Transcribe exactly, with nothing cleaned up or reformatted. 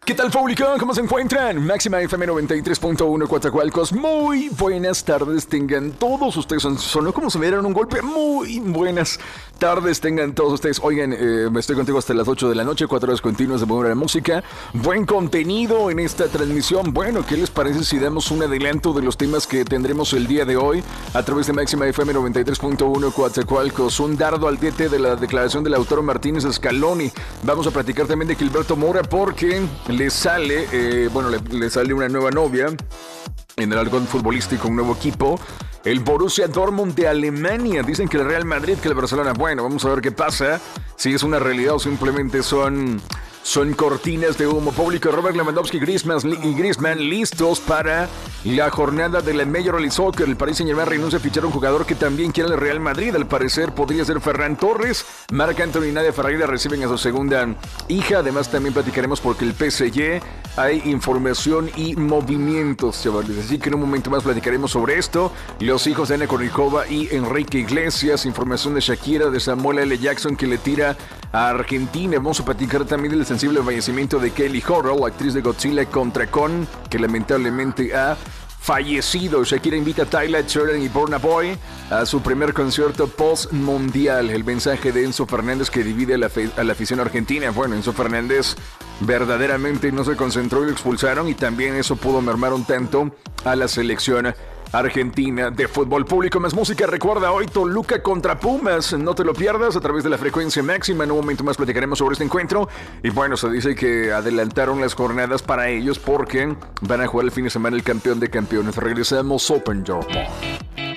¿Qué tal, público? ¿Cómo se encuentran? Máxima F M noventa y tres punto uno Coatzacoalcos. Muy buenas tardes tengan todos ustedes. Sonó como si me dieran un golpe. Muy buenas tardes tengan todos ustedes. Oigan, eh, estoy contigo hasta las ocho de la noche, cuatro horas continuas de buena música. Buen contenido en esta transmisión. Bueno, ¿qué les parece si damos un adelanto de los temas que tendremos el día de hoy a través de Máxima F M noventa y tres punto uno Coatzacoalcos? Un dardo al diente de la declaración del autor Martínez Scaloni. Vamos a platicar también de Gilberto Mora porque le sale, eh, bueno, le, le sale una nueva novia en el argot futbolístico, un nuevo equipo. El Borussia Dortmund de Alemania. Dicen que el Real Madrid, que el Barcelona. Bueno, vamos a ver qué pasa. Si es una realidad o simplemente son... Son cortinas de humo. Público. Robert Lewandowski y Griezmann, y Griezmann listos para la jornada de la Major League Soccer. El Paris Saint-Germain renuncia a fichar a un jugador que también quiere el Real Madrid. Al parecer podría ser Ferran Torres. Marc Anthony y Nadia Ferreira reciben a su segunda hija. Además también platicaremos porque el P S G hay información y movimientos, chavales. Así que en un momento más platicaremos sobre esto. Los hijos de Ana Kournikova y Enrique Iglesias. Información de Shakira, de Samuel L. Jackson que le tira a Argentina. Vamos a platicar también del sensible fallecimiento de Kelly Horrell, actriz de Godzilla contra Kong, que lamentablemente ha fallecido. Shakira invita a Tyler, Sheridan y Burna Boy a su primer concierto post-mundial. El mensaje de Enzo Fernández que divide a la, fe- a la afición argentina. Bueno, Enzo Fernández verdaderamente no se concentró y lo expulsaron, y también eso pudo mermar un tanto a la selección argentina de fútbol. Público. Más música. Recuerda hoy Toluca contra Pumas. No te lo pierdas a través de la frecuencia máxima. En un momento más platicaremos sobre este encuentro. Y bueno, se dice que adelantaron las jornadas para ellos porque van a jugar el fin de semana el campeón de campeones. Regresamos. Open Your Mind.